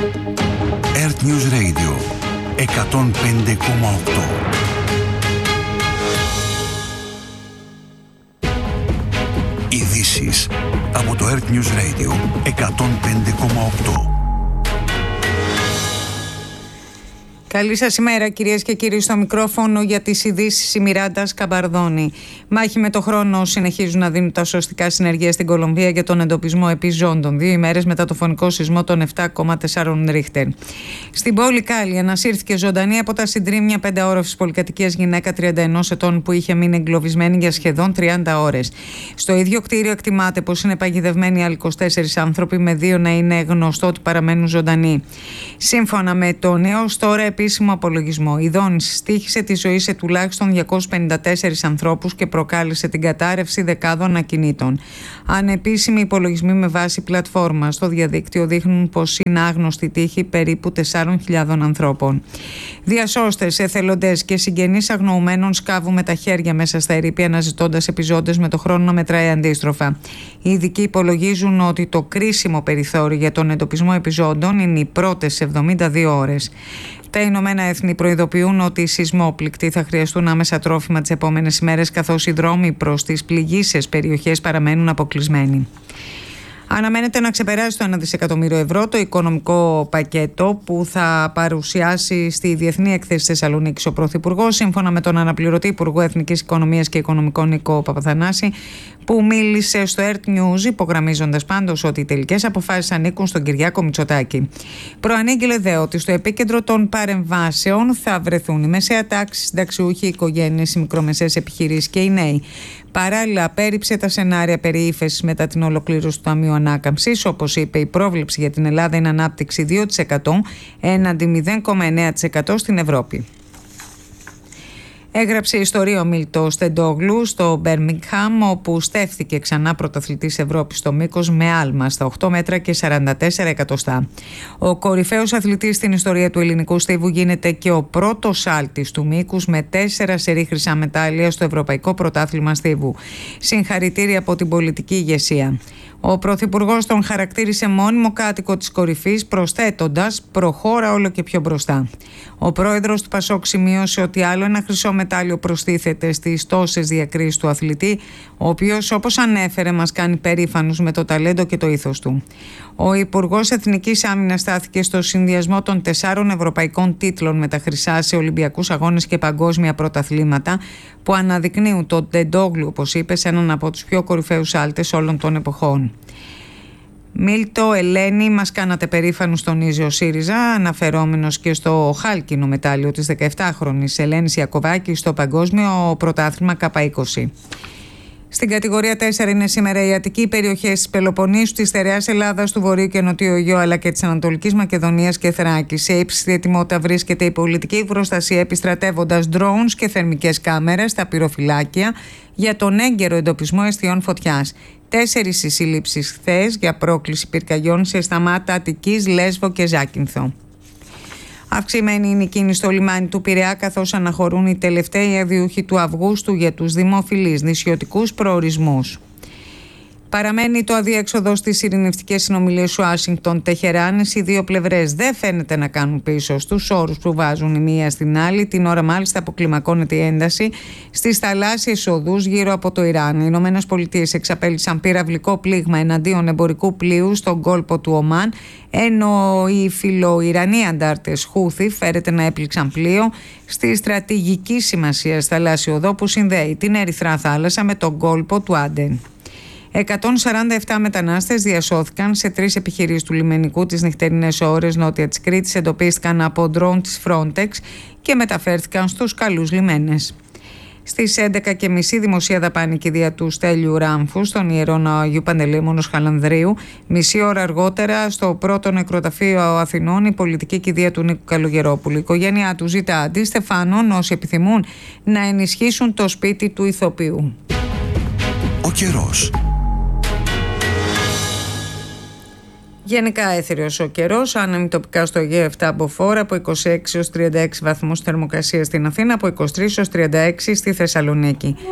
Earth News Radio 105,8. Ειδήσεις από το Earth News Radio 105,8. Καλή σας ημέρα, κυρίες και κύριοι. Στο μικρόφωνο για τις ειδήσεις η Μιράντα Σκαμπαρδόνη. Μάχη με το χρόνο συνεχίζουν να δίνουν τα σωστικά συνεργεία στην Κολομβία για τον εντοπισμό επιζώντων, 2 ημέρες μετά το φωνικό σεισμό των 7,4 Ρίχτερ. Στην πόλη Κάλι ανασύρθηκε ζωντανή από τα συντρίμμια 5όροφης πολυκατοικίας γυναίκα 31 ετών που είχε μείνει εγκλωβισμένη για σχεδόν 30 ώρες. Στο ίδιο κτίριο εκτιμάται πως είναι παγιδευμένοι άλλοι 24 άνθρωποι, με 2 να είναι γνωστό ότι παραμένουν ζωντανοί. Σύμφωνα με τον έως τώρα επίσημο απολογισμό, η δόνηση στοίχησε τη ζωή σε τουλάχιστον 254 ανθρώπους και προκάλεσε την κατάρρευση δεκάδων ακινήτων. Ανεπίσημοι υπολογισμοί με βάση πλατφόρμα στο διαδίκτυο δείχνουν πως είναι άγνωστη τύχη περίπου 4.000 ανθρώπων. Διασώστες, εθελοντές και συγγενείς αγνοουμένων σκάβουν με τα χέρια μέσα στα ερείπια, αναζητώντας επιζώντες με το χρόνο να μετράει αντίστροφα. Οι ειδικοί υπολογίζουν ότι το κρίσιμο περιθώριο για τον εντοπισμό επιζώντων είναι οι πρώτες 72 ώρες. Τα Ηνωμένα Έθνη προειδοποιούν ότι οι σεισμόπληκτοι θα χρειαστούν άμεσα τρόφιμα τις επόμενες ημέρες, καθώς οι δρόμοι προς τις πληγείσες περιοχές παραμένουν αποκλεισμένοι. Αναμένεται να ξεπεράσει το 1 δισεκατομμύριο ευρώ το οικονομικό πακέτο που θα παρουσιάσει στη Διεθνή Έκθεση Θεσσαλονίκης ο Πρωθυπουργός, σύμφωνα με τον αναπληρωτή Υπουργό Εθνικής Οικονομίας και Οικονομικών Νίκο Παπαθανάση, που μίλησε στο Earth News, υπογραμμίζοντας πάντως ότι οι τελικές αποφάσεις ανήκουν στον Κυριάκο Μητσοτάκη. Προανήγγειλε δε ότι στο επίκεντρο των παρεμβάσεων θα βρεθούν η μεσαία τάξη, συνταξιούχοι, οι οικογένειες, οι μικρομεσαίες επιχειρήσεις και οι νέοι. Παράλληλα, απέρριψε τα σενάρια περί ύφεσης μετά την ολοκλήρωση του Ταμείου Ανάκαμψης. Όπως είπε, η πρόβλεψη για την Ελλάδα είναι ανάπτυξη 2% έναντι 0,9% στην Ευρώπη. Έγραψε ιστορία ο Μίλτο Στεντόγλου στο Μπέρμιγχαμ, όπου στέφθηκε ξανά πρωταθλητής Ευρώπης στο μήκος με άλμα στα 8 μέτρα και 44 εκατοστά. Ο κορυφαίος αθλητής στην ιστορία του ελληνικού στίβου γίνεται και ο πρώτος άλτης του μήκους με 4 σερί χρυσά μετάλλια στο Ευρωπαϊκό Πρωτάθλημα Στίβου. Συγχαρητήρια από την πολιτική ηγεσία. Ο Πρωθυπουργός τον χαρακτήρισε μόνιμο κάτοικο της κορυφής, προσθέτοντας «προχώρα όλο και πιο μπροστά». Ο πρόεδρος του Πασόκ σημείωσε ότι άλλο ένα χρυσό μετάλλιο προστίθεται στις τόσες διακρίσεις του αθλητή, ο οποίος, όπως ανέφερε, μας κάνει περήφανους με το ταλέντο και το ήθος του. Ο Υπουργός Εθνικής Άμυνας στάθηκε στο συνδυασμό των 4 ευρωπαϊκών τίτλων με τα χρυσά σε Ολυμπιακούς Αγώνες και παγκόσμια πρωταθλήματα, που αναδεικνύουν τον Τεντόγλου, όπως είπε, σε έναν από τους πιο κορυφαίους άλτες όλων των εποχών. Μίλτο, Ελένη, μας κάνατε περήφανους, τονίζει ο ΣΥΡΙΖΑ, αναφερόμενος και στο χάλκινο μετάλλιο της 17χρονης Ελένης Ιακωβάκη στο παγκόσμιο πρωτάθλημα K20. Στην κατηγορία 4 είναι σήμερα οι αττικοί περιοχές της Πελοποννήσου, της στερεάς Ελλάδας, του Βορείου και Νοτιού Αιγαίου αλλά και της Ανατολικής Μακεδονίας και Θράκης. Σε ύψιστη ετοιμότητα βρίσκεται η πολιτική προστασία, επιστρατεύοντας drones και θερμικές κάμερες στα πυροφυλάκια για τον έγκαιρο εντοπισμό αιστιών φωτιάς. 4 οι σύλληψεις χθες για πρόκληση πυρκαγιών σε Σταμάτα, Αττικής, Λέσβο και Ζάκυνθο. Αυξημένη είναι η κίνηση στο λιμάνι του Πειραιά, καθώς αναχωρούν οι τελευταίοι αδιούχοι του Αυγούστου για τους δημοφιλείς νησιωτικούς προορισμούς. Παραμένει το αδιέξοδο στις ειρηνευτικές συνομιλίες Ουάσιγκτον-Τεχεράν. Οι δύο πλευρές δεν φαίνεται να κάνουν πίσω στους όρους που βάζουν η μία στην άλλη. Την ώρα μάλιστα αποκλιμακώνεται η ένταση στις θαλάσσιες οδούς γύρω από το Ιράν. Οι Ηνωμένες Πολιτείες εξαπέλυσαν πυραυλικό πλήγμα εναντίον εμπορικού πλοίου στον κόλπο του Ομάν, ενώ οι φιλοϊρανοί αντάρτες Χούθι φέρεται να έπληξαν πλοίο στη στρατηγική σημασία θαλάσσιο οδό που συνδέει την Ερυθρά Θάλασσα με τον κόλπο του Άντεν. 147 μετανάστες διασώθηκαν σε 3 επιχειρήσεις του λιμενικού τις νυχτερινές ώρες νότια της Κρήτης, εντοπίστηκαν από ντρόουν της Frontex και μεταφέρθηκαν στους καλούς λιμένες. Στις 11.30 δημοσία δαπάνη κηδεία του Στέλιου Ράμφου στον Ιερό Ναό Αγίου Παντελεήμονος Χαλανδρίου. Μισή ώρα αργότερα στο πρώτο νεκροταφείο Αθηνών η πολιτική κηδεία του Νίκου Καλογερόπουλου. Η οικογένειά του ζητά αντίστεφανον όσοι επιθυμούν να ενισχύσουν το σπίτι του ηθοποιού. Ο καιρός. Γενικά έθριος ο καιρός, άνεμοι τοπικά στο Αιγαίο 7 μποφόρ, από 26 έως 36 βαθμούς θερμοκρασία στην Αθήνα, από 23 έως 36 στη Θεσσαλονίκη.